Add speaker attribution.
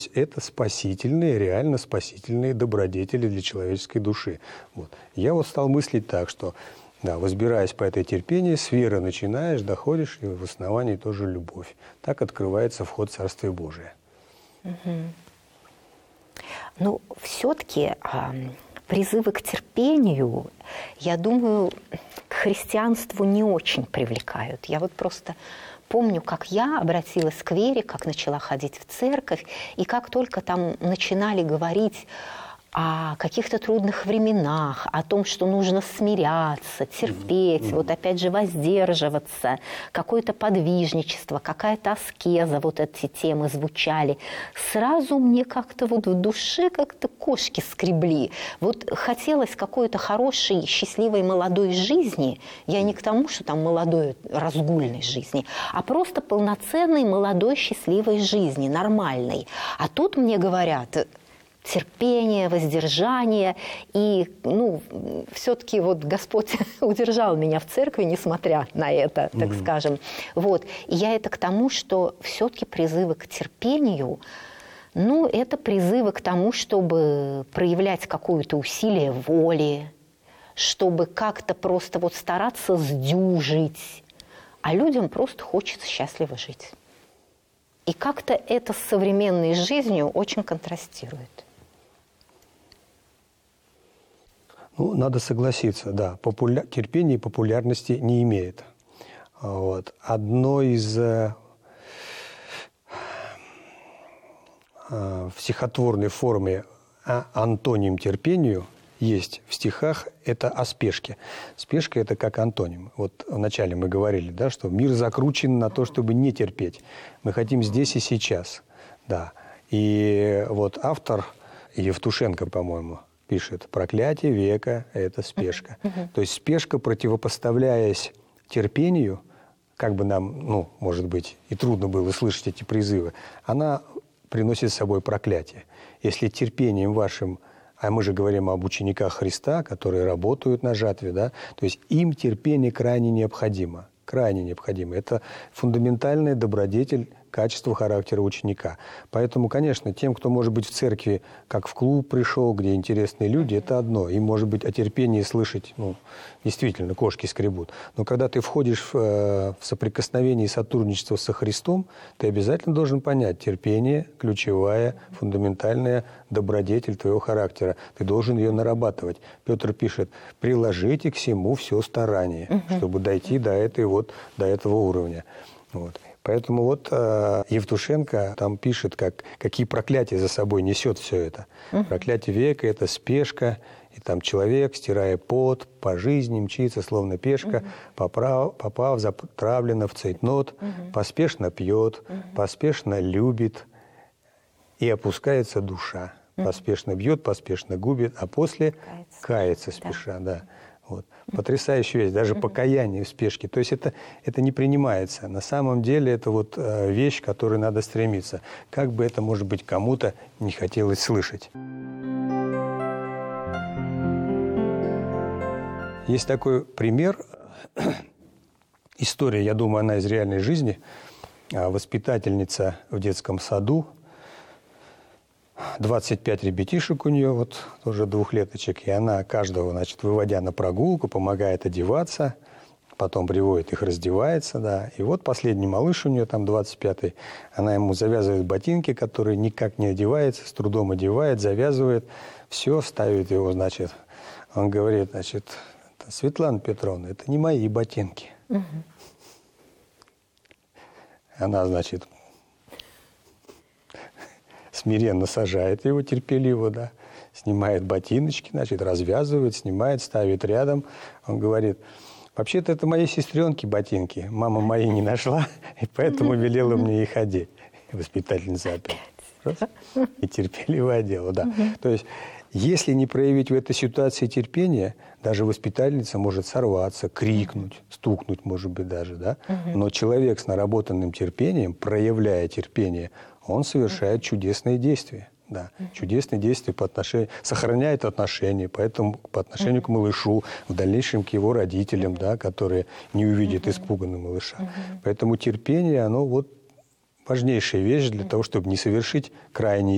Speaker 1: Это спасительные, реально спасительные добродетели для человеческой души. Вот. Я вот стал мыслить так, что, да, возбираясь по этой терпении, с веры начинаешь, доходишь, и в основании тоже любовь. Так открывается вход в Царствие Божие.
Speaker 2: Ну, все-таки призывы к терпению, я думаю, к христианству не очень привлекают. Я вот просто помню, как я обратилась к вере, как начала ходить в церковь, и как только там начинали говорить о каких-то трудных временах, о том, что нужно смиряться, терпеть, вот опять же воздерживаться, какое-то подвижничество, какая-то аскеза, вот эти темы звучали. Сразу мне как-то вот в душе как-то кошки скребли. Вот хотелось какой-то хорошей, счастливой молодой жизни. Я не к тому, что там молодой, разгульной жизни, а просто полноценной, молодой, счастливой жизни, нормальной. А тут мне говорят: терпение, воздержание. И, ну, все-таки вот Господь удержал меня в церкви, несмотря на это, так скажем. Вот. И я это к тому, что все-таки призывы к терпению, ну, это призывы к тому, чтобы проявлять какое-то усилие воли, чтобы как-то просто вот стараться сдюжить. А людям просто хочется счастливо жить. И как-то это с современной жизнью очень контрастирует.
Speaker 1: Ну, надо согласиться, да, терпение популярности не имеет. Вот. Одно из в стихотворной форме антоним терпению есть в стихах, это о спешке. Спешка – это как антоним. Вот вначале мы говорили, да, что мир закручен на то, чтобы не терпеть. Мы хотим здесь и сейчас. Да. И вот автор, Евтушенко, по-моему, пишет: «Проклятие века – это спешка». То есть спешка, противопоставляясь терпению, как бы нам, ну, может быть, и трудно было слышать эти призывы, она приносит с собой проклятие. Если терпением вашим, а мы же говорим об учениках Христа, которые работают на жатве, да, то есть им терпение крайне необходимо. Крайне необходимо. Это фундаментальная добродетель, качество характера ученика. Поэтому, конечно, тем, кто, может быть, в церкви, как в клуб пришел, где интересные люди, это одно. Им, может быть, о терпении слышать, ну, действительно, кошки скребут. Но когда ты входишь в соприкосновение и сотрудничество со Христом, ты обязательно должен понять: терпение – ключевая, фундаментальная добродетель твоего характера. Ты должен ее нарабатывать. Петр пишет: «Приложите к всему все старание», чтобы дойти до этого уровня. Вот. Поэтому вот Евтушенко там пишет, какие проклятия за собой несет все это. Проклятие века – это спешка, и там человек, стирая пот, по жизни мчится, словно пешка, попав затравленно в цейтнот, поспешно пьет, поспешно любит, и опускается душа. Поспешно бьет, поспешно губит, а после кается спеша. Да. Вот. Потрясающая вещь, даже покаяние в спешке. То есть это не принимается. На самом деле это вот вещь, к которой надо стремиться. Как бы это, может быть, кому-то не хотелось слышать. Есть такой пример, история, я думаю, она из реальной жизни. Воспитательница в детском саду, 25 ребятишек у нее, вот тоже двухлеточек, и она каждого, значит, выводя на прогулку, помогает одеваться, потом приводит их, раздевается, да. И вот последний малыш у нее, там 25-й, она ему завязывает ботинки, которые никак не одевается, с трудом одевает, завязывает, все, ставит его, значит. Он говорит, значит: «Светлана Петровна, это не мои ботинки». Она, значит, смиренно сажает его терпеливо, да, снимает ботиночки, значит, развязывает, снимает, ставит рядом. Он говорит: «Вообще-то это моей сестренки ботинки. Мама мои не нашла, и поэтому велела мне их одеть». Воспитательница опять. Раз, и терпеливо одела, да. То есть, если не проявить в этой ситуации терпения, даже воспитательница может сорваться, крикнуть, стукнуть, может быть, даже, да. Но человек с наработанным терпением, проявляя терпение, он совершает чудесные действия. Да. Чудесные действия по отношению, сохраняет отношения, поэтому по отношению к малышу, в дальнейшем к его родителям, да, которые не увидят испуганного малыша. Поэтому терпение, оно вот важнейшая вещь для того, чтобы не совершить крайние